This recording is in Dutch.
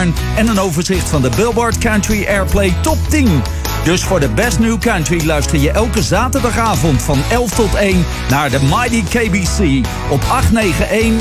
en een overzicht van de Billboard Country Airplay Top 10. Dus voor de Best New Country luister je elke zaterdagavond van 11 tot 1 naar de Mighty KBC op 891